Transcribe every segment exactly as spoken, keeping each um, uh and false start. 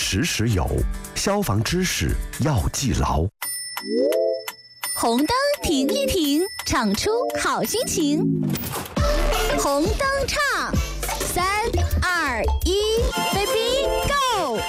时时有，消防知识要记牢。 红灯停一停，唱出好心情。红灯唱，三二一 ，baby go！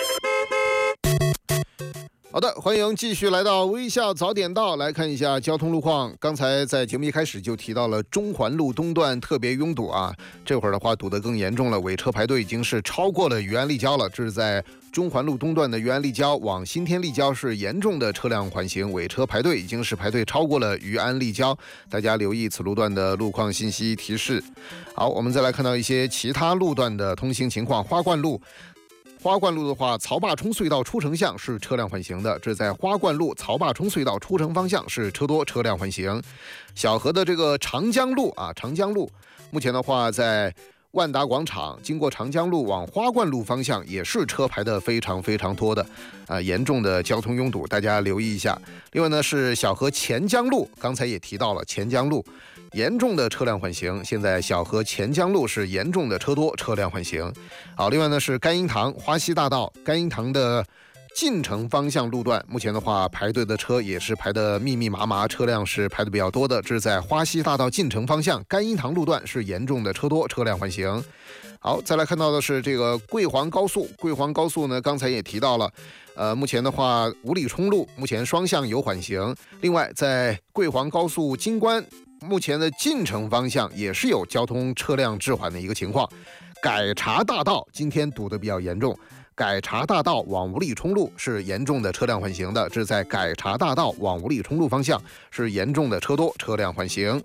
好的，欢迎继续来到微笑早点到，来看一下交通路况。刚才在节目一开始就提到了中环路东段特别拥堵啊，这会儿的话堵得更严重了，尾车排队已经是超过了余安立交了。这是在中环路东段的余安立交往新天立交是严重的车辆缓行，尾车排队已经是排队超过了余安立交，大家留意此路段的路况信息提示。好，我们再来看到一些其他路段的通行情况。花冠路花冠路的话，曹坝冲隧道出城向是车辆缓行的，这在花冠路曹坝冲隧道出城方向是车多，车辆缓行。小河的这个长江路啊，长江路目前的话，在万达广场经过长江路往花冠路方向也是车排的非常非常多的，啊、呃，严重的交通拥堵，大家留意一下。另外呢是小河钱江路，刚才也提到了钱江路。严重的车辆缓行，现在小河钱江路是严重的车多，车辆缓行。好，另外呢是甘荫堂花溪大道甘荫堂的进城方向路段，目前的话排队的车也是排的密密麻麻，车辆是排的比较多的。这是在花溪大道进城方向甘荫堂路段是严重的车多，车辆缓行。好，再来看到的是这个桂黄高速，桂黄高速呢刚才也提到了，呃，目前的话五里冲路目前双向有缓行。另外在桂黄高速金关目前的进城方向也是有交通车辆滞缓的一个情况。改察大道今天堵得比较严重，改察大道往五里冲路是严重的车辆缓行的，这是在改察大道往五里冲路方向是严重的车多，车辆缓行。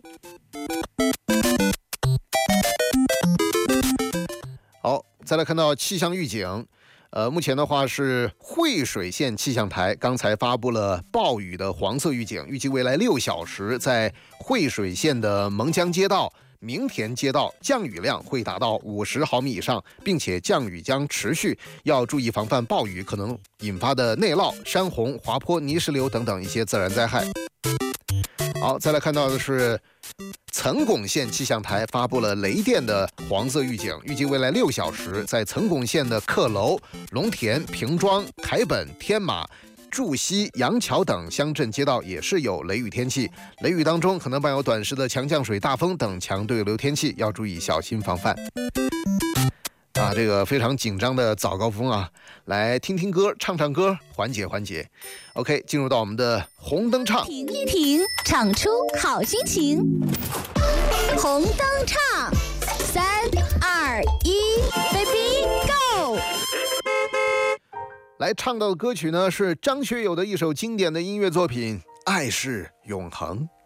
好，再来看到气象预警。呃，目前的话是惠水县气象台刚才发布了暴雨的黄色预警，预计未来六小时在惠水县的蒙江街道、明田街道降雨量会达到五十毫米以上，并且降雨将持续，要注意防范暴雨可能引发的内涝、山洪、滑坡、泥石流等等一些自然灾害。好，再来看到的是岑巩县气象台发布了雷电的黄色预警，预计未来六小时在岑巩县的克楼、龙田、平庄、凯本、天马、柱溪、杨桥等乡镇街道也是有雷雨天气，雷雨当中可能伴有短时的强降水、大风等强对流天气，要注意小心防范。啊，这个非常紧张的早高峰啊，来听听歌，唱唱歌，缓解缓解。OK， 进入到我们的红灯唱， 停一停，唱出好心情。红灯唱，三二一 ，baby go！ 来唱到的歌曲呢是张学友的一首经典的音乐作品《爱是永恒》。